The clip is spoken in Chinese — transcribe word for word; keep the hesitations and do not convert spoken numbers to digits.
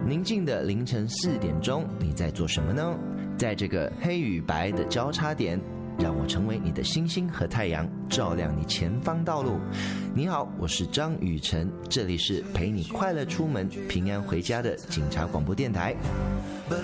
宁静的凌晨四点钟，你在做什么呢？在这个黑与白的交叉点，让我成为你的星星和太阳，照亮你前方道路。你好，我是张雨晨，这里是陪你快乐出门、平安回家的警察广播电台。But